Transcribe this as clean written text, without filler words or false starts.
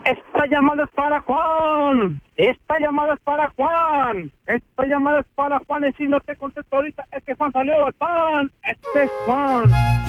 Esta llamada es para Juan. Esta llamada es para Juan. Esta llamada es para Juan. Y si no te contesto ahorita, es que Juan salió del pan. Este es Juan.